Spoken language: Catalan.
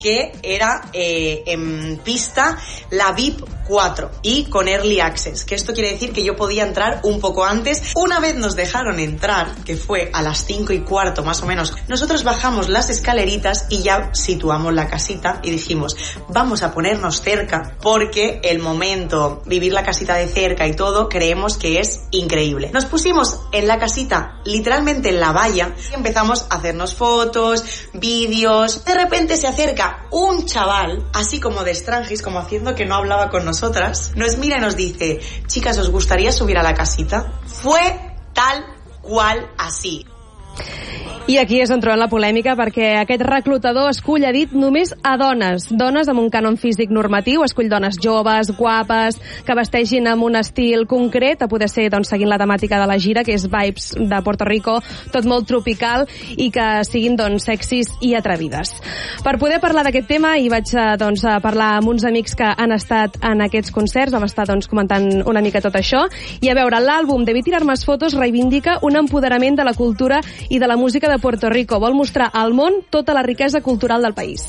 que era en pista la VIP 4 y con Early Access, que esto quiere decir que yo podía entrar un poco antes. Una vez nos dejaron entrar, que fue a las 5:15 más o menos, nosotros bajamos las escaleritas y ya situamos la casita y dijimos, vamos a ponernos cerca porque el momento, vivir la casita de cerca y todo, creemos que es increíble. Nos pusimos en la casita, literalmente en la valla, y empezamos a hacernos fotos, vídeos. De repente se acerca un chaval, así como de Strangis, como haciendo que no hablaba con nosotras, nos mira y nos dice, chicas, ¿os gustaría subir a la casita? Fue tal cual así. I aquí és on trobem la polèmica, perquè aquest reclutador escull, ha dit, només a dones amb un cànon físic normatiu, escull dones joves, guapes, que vestegin amb un estil concret, a poder ser, doncs, seguint la temàtica de la gira, que és vibes de Puerto Rico, tot molt tropical, i que siguin, doncs, sexis i atrevides. Per poder parlar d'aquest tema, hi vaig, doncs, a parlar amb uns amics que han estat en aquests concerts, vam estar, doncs, comentant una mica tot això, i a veure, l'àlbum Debí tirar más fotos reivindica un empoderament de la cultura i de la música de Puerto Rico. Vol mostrar al món tota la riquesa cultural del país.